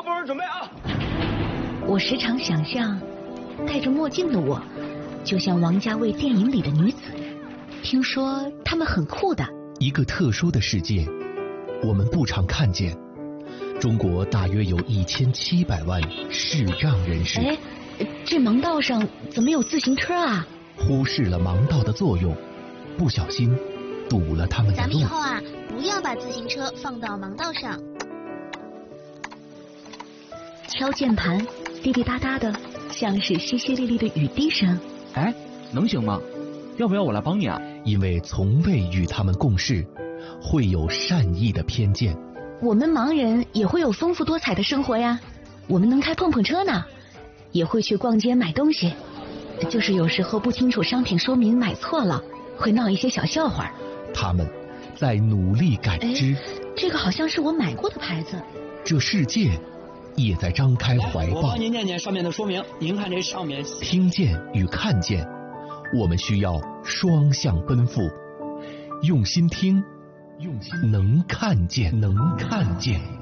各部门准备啊！ 我时常想象，戴着墨镜的我，就像王家卫电影里的女子。听说她们很酷的。 一个特殊的世界，我们不常看见。中国大约有1700万视障人士。 哎，这盲道上怎么有自行车啊？ 忽视了盲道的作用，不小心堵了他们的路。 咱们以后啊，不要把自行车放到盲道上。 敲键盘，滴滴答答的，像是淅淅沥沥的雨滴声。 哎，能行吗？要不要我来帮你啊？ 因为从未与他们共事，会有善意的偏见。 我们盲人也会有丰富多彩的生活呀，我们能开碰碰车呢，也会去逛街买东西，就是有时候不清楚商品说明买错了，会闹一些小笑话。 他们在努力感知。 这个好像是我买过的牌子。 这世界也在张开怀抱。 我帮您念念上面的说明，您看这上面。 听见与看见，我们需要双向奔赴，用心听，用心能看见，能看见。